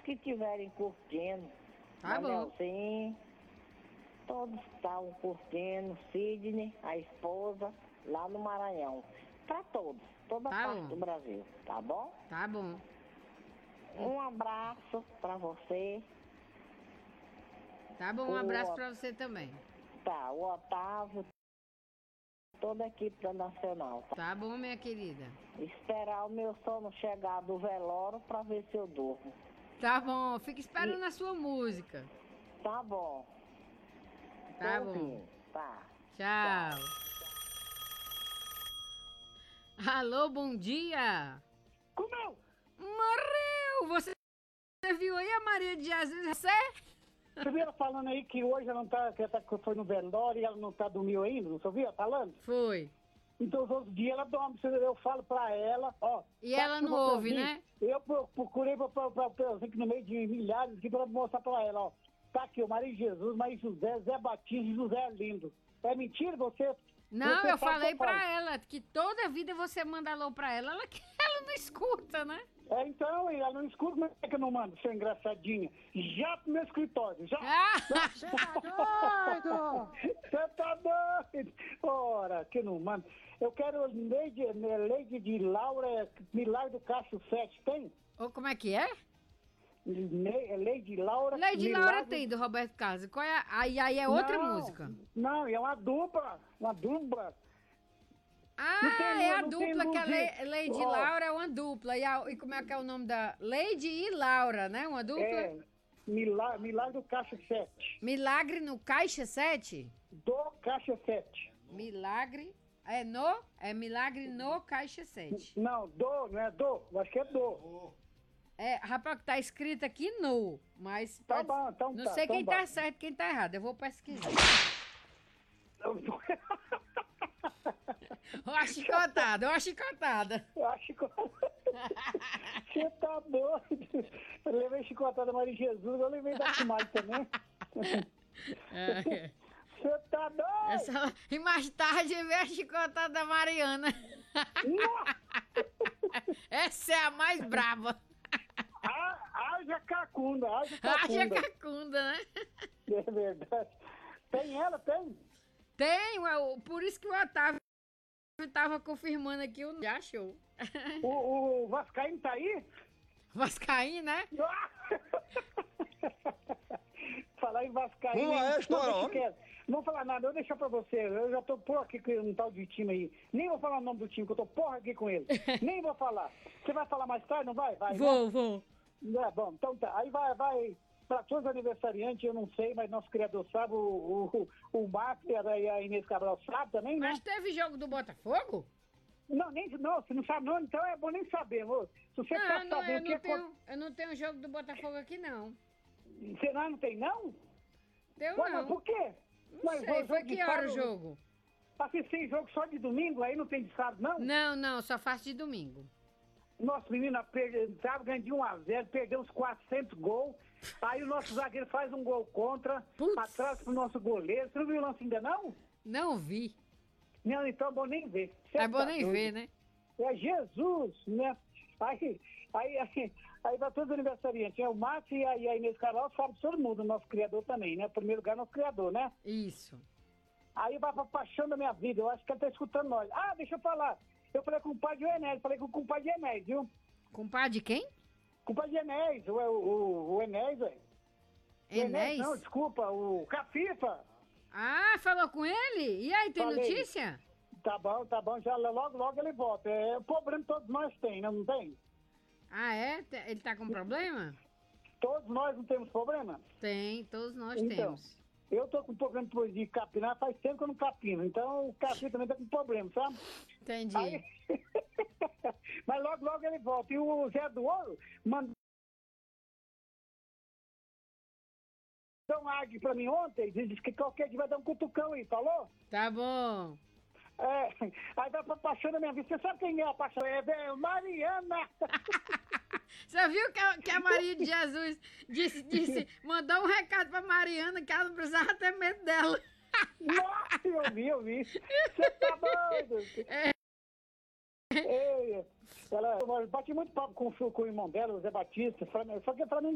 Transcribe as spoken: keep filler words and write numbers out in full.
que estiverem curtindo. Tá bom. Manelzinho, todos estavam curtindo, Sidney, a esposa, lá no Maranhão. Para todos, toda Tá parte bom. do Brasil, tá bom? Tá bom. Um abraço para você. Tá bom, um O abraço Ot- pra você também. Tá, o Otávio, toda a equipe da Nacional. Tá? Tá bom, minha querida. Esperar o meu sono chegar do velório para ver se eu durmo. Tá bom, fica esperando a sua música. Tá bom. Tá Tô bom. ouvindo, Tá. Tchau. Alô, bom dia. Comeu! Morreu! Você você viu aí a Maria de Jesus? Você? Você viu ela falando aí que hoje ela não tá, que ela tá- que foi no velório e ela não tá dormindo ainda, não você viu ela falando? Foi. Então os outros dias ela dorme, você- eu falo pra ela, ó. E tá ela aqui o não ouve, papelzinho. né? Eu pro- procurei pra, pra, pra, pra, aqui no meio de milhares aqui pra mostrar pra ela, ó. Tá aqui o Maria de Jesus, Maria José, Zé Batista e José Lindo. É mentira você? Não, você eu sabe falei que eu falo. pra ela que toda vida você manda alô pra ela, ela, que- ela não escuta, né? É, então, ela não escuta, como é que eu não mando, seu engraçadinha? Já pro meu escritório, já. Ah, Você tá doido? Você tá doido? Ora, que não manda. Eu quero Lady, Lady de Laura, Milagre do Cacho sete, tem? Ô, como é que é? Ne- Lady Laura. Lady Milagre- Laura tem do Roberto Carlos. Qual é? a- Aí, aí é outra Não, música. Não, é uma dupla, uma dupla. Ah, Não tem é a não tem dupla que a luz. Le- Lady Ó, Laura é uma dupla. E, a- e como é que é o nome da... Lady e Laura, né? Uma dupla? É, Milagre, Milagre do Cacho sete. Milagre no Caixa sete? Do Caixa sete. Milagre... É no? É Milagre no Caixa sete. Não, do, não é do, eu acho que é do. É, rapaz, que tá escrito aqui no, mas... Tá pode- bom, então Não tá, sei então quem vai. tá certo e quem tá errado. Eu vou pesquisar. Ó a chicotada, ó a chicotada. Eu acho que... Você tá doido? Eu levei chicotada da Maria Jesus, eu levei da Kumari também. É. Você tá doido? Essa- E mais tarde veio a chicotada da Mariana. Essa é a mais brava. Ah, haja cacunda, haja Haja cacunda. cacunda, né? É verdade. Tem ela, tem? Tem, ué, por isso que o Otávio tava confirmando aqui, o já achou. O, o Vascaíno tá aí? Vascaíno, né? Falar em Vascaíno... Uma hein? extra, Não, deixa ó. quieto. Não vou falar nada, eu vou deixar pra você. Eu já tô por aqui com um tal de time aí. Nem vou falar o nome do time, que eu tô porra aqui com ele. Nem vou falar. Você vai falar mais tarde, não vai? Vai, Vou, vou. né? É, bom, então tá. Aí vai, vai... Para todos os aniversariantes, eu não sei, mas nosso criador sabe, o, o, o Marcos e a e a Inês Cabral sabe também, né? Mas teve jogo do Botafogo? Não, nem, não, se não sabe não, então é bom nem saber, moço. Se você Não, quer não, saber eu o que não, é... tenho, eu não tenho jogo do Botafogo aqui, não. Você não, não tem, não? Deu Ué, mas não. por quê? Não Mas sei, o foi jogo de que hora o sábado- jogo? Assistir jogo só de domingo, aí não tem de sábado, não? Não, não, só faço de domingo. Nosso menino estava ganhando de um a zero, perdeu uns quatrocentos gols. Aí o nosso zagueiro faz um gol contra, Putz. atrás pro nosso goleiro. Você não viu o lance ainda, não? Não vi. Não, então é bom nem ver. Você É bom tá nem doido. ver, né? É Jesus, né? Aí, aí, aí, aí vai todos os aniversariantes. É o Márcio e a, e a Inês Carol, sabe todo mundo, nosso criador também, né? Primeiro lugar, nosso criador, né? Isso. Aí vai pra paixão da minha vida, eu acho que ele tá escutando nós. Ah, deixa eu falar. Eu falei com o pai de Enéas, falei com o compadre de Enéas, viu? Compadre de quem? Compadre de Enéas, o, o, o Enéas, velho. O Enéas? Não, desculpa, o Cafifa. Ah, falou com ele? E aí, tem Falei. notícia? Tá bom, tá bom, já logo, logo ele volta. É, o problema todos nós tem, né? Não tem? Ah, é? Te- Ele tá com problema? Todos nós não temos problema? Tem, todos nós Então. temos. Eu tô com problema de capinar, faz tempo que eu não capino. Então o Cafifa também tá com problema, sabe? Entendi. Aí... Mas logo, logo ele volta. E o Zé do Ouro mandou um águia pra mim ontem, disse que qualquer dia vai dar um cutucão aí, falou? Tá bom. É, aí vai pra paixão da minha vida. Você sabe quem é a paixão? É velho, Mariana! Você viu que a, que a Maria de Jesus disse, disse, mandou um recado pra Mariana que ela não precisava ter medo dela. Nossa, eu vi, eu vi. Você tá doido? É. Ei, ela, eu bati muito papo com, o- com o irmão dela, o Zé Batista, só que pra mim